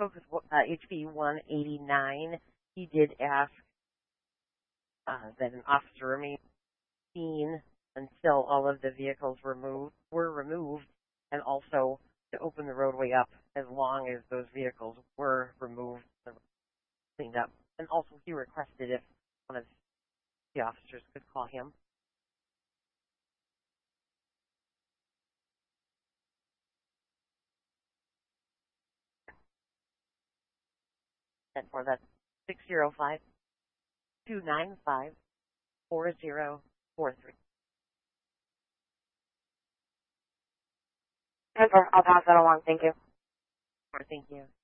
spoke with HB 189. He did ask that an officer remain seen until all of the vehicles were removed, and also to open the roadway up as long as those vehicles were removed and cleaned up. And also he requested if one of the officers could call him. And for that 605-295-4043. I'll pass that along. Thank you. Thank you.